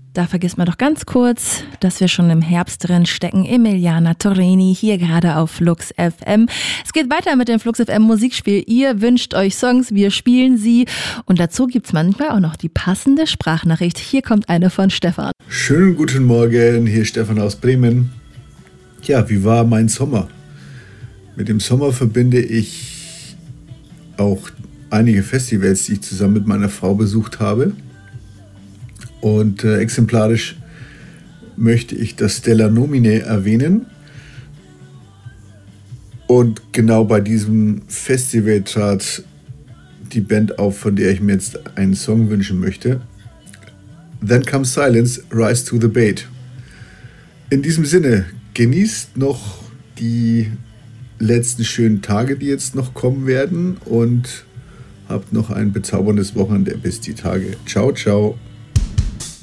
Da vergisst man doch ganz kurz, dass wir schon im Herbst drin stecken. Emiliana Torrini hier gerade auf Flux FM. Es geht weiter mit dem Flux FM Musikspiel. Ihr wünscht euch Songs, wir spielen sie. Und dazu gibt's manchmal auch noch die passende Sprachnachricht. Hier kommt eine von Stefan. Schönen guten Morgen, hier ist Stefan aus Bremen. Ja, wie war mein Sommer? Mit dem Sommer verbinde ich auch einige Festivals, die ich zusammen mit meiner Frau besucht habe. Und exemplarisch möchte ich das Stella Nomine erwähnen. Und genau bei diesem Festival trat die Band auf, von der ich mir jetzt einen Song wünschen möchte. Then Comes Silence, Rise to the Bait. In diesem Sinne, genießt noch die letzten schönen Tage, die jetzt noch kommen werden. Und habt noch ein bezauberndes Wochenende bis die Tage. Ciao, ciao.